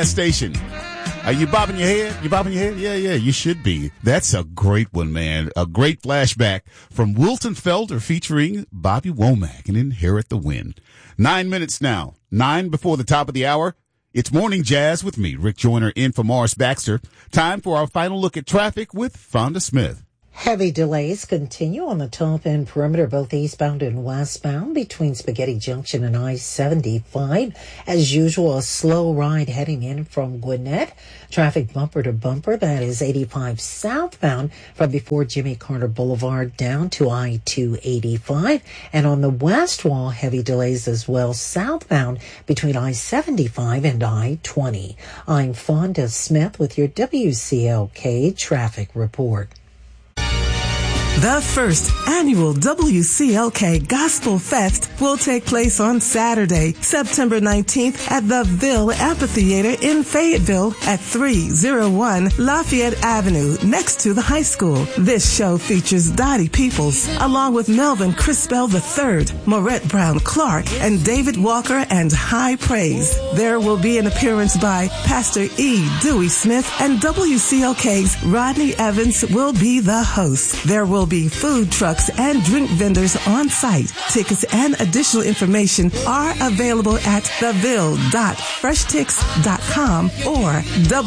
Jazz Station. Are you bobbing your head? You bobbing your head? Yeah, you should be. That's a great one, man. A great flashback from Wilton Felder featuring Bobby Womack and Inherit the Wind. 9 minutes now. 9 before the top of the hour. It's Morning Jazz with me, Rick Joyner, in for Morris Baxter. Time for our final look at traffic with Fonda Smith. Heavy delays continue on the top end perimeter, both eastbound and westbound between Spaghetti Junction and I-75. As usual, a slow ride heading in from Gwinnett. Traffic bumper to bumper, that is 85 southbound from before Jimmy Carter Boulevard down to I-285. And on the west wall, heavy delays as well southbound between I-75 and I-20. I'm Fonda Smith with your WCLK traffic report. The first annual WCLK Gospel Fest will take place on Saturday, September 19th at the Ville Amphitheater in Fayetteville at 301 Lafayette Avenue, next to the high school. This show features Dottie Peoples, along with Melvin Crispell III, Maurette Brown Clark, and David Walker and High Praise. There will be an appearance by Pastor E. Dewey Smith, and WCLK's Rodney Evans will be the host. There will be food trucks and drink vendors on site. Tickets and additional information are available at theville.freshticks.com or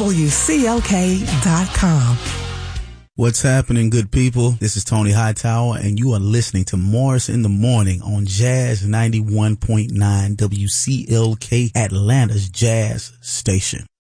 WCLK.com. What's happening, good people? This is Tony Hightower, and you are listening to Morris in the Morning on Jazz 91.9 WCLK, Atlanta's Jazz Station.